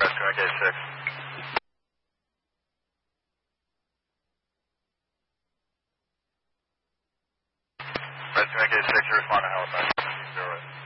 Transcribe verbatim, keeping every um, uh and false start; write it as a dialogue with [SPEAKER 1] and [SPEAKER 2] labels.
[SPEAKER 1] Rescue Gate six. Rescue Gate six, you respond to Halifax.